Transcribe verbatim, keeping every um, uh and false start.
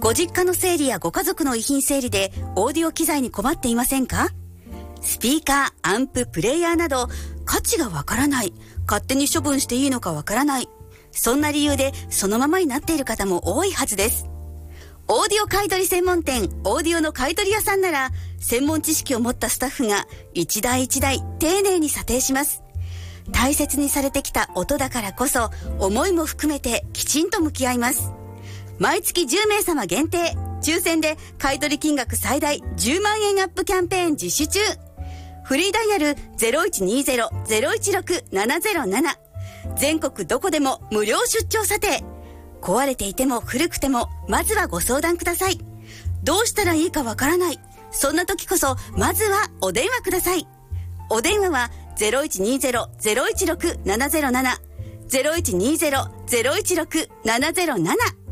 ご実家の整理やご家族の遺品整理でオーディオ機材に困っていませんか？スピーカー、アンプ、プレイヤーなど価値がわからない、勝手に処分していいのかわからない、そんな理由でそのままになっている方も多いはずです。オーディオ買取専門店オーディオの買取屋さんなら、専門知識を持ったスタッフが一台一台丁寧に査定します。大切にされてきた音だからこそ、思いも含めてきちんと向き合います。毎月じゅうめいさま限定、抽選で買取金額最大じゅうまんえんアップキャンペーン実施中。フリーダイヤル ゼロいちにゼロ ゼロいちろく ななゼロなな、 全国どこでも無料出張査定。壊れていても古くても、まずはご相談ください。どうしたらいいかわからない、そんな時こそまずはお電話ください。お電話は ゼロいちにゼロ ゼロいちろく ななゼロなな ゼロいちにゼロ ゼロいちろく ななゼロなな